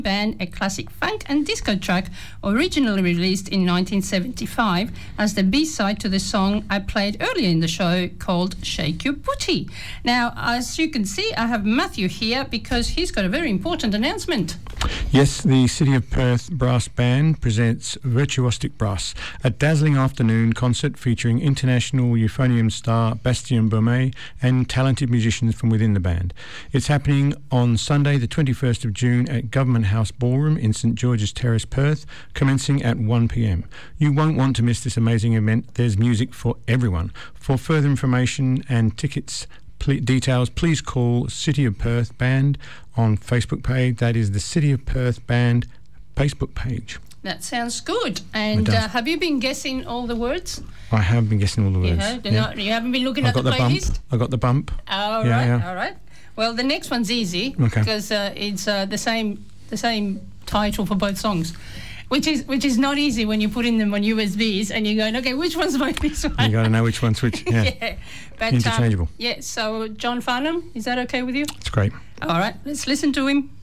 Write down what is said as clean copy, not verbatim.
Band, a classic funk and disco track originally released in 1975 as the B-side to the song I played earlier in the show called Shake Your Booty. Now, as you can see, I have Matthew here because he's got a very important announcement. Yes, the City of Perth Brass Band presents Virtuosic Brass, a dazzling afternoon concert featuring international euphonium star Bastien Baumet and talented musicians from within the band. It's happening on Sunday the 21st of June at Government House Ballroom in St George's Terrace, Perth, commencing at 1 p.m. You won't want to miss this amazing event. There's music for everyone. For further information and tickets details, please call City of Perth Band on Facebook page. That is the City of Perth Band Facebook page. That sounds good. And have you been guessing all the words? I have been guessing all the words. You haven't been looking at the playlist? I got the bump. All right. Well, the next one's easy because it's the same title for both songs. Which is not easy when you put in them on USBs and you're going, okay, which one's this one? You got to know which one's which. Yeah, yeah. But, interchangeable. So John Farnham, is that okay with you? It's great. All right, let's listen to him.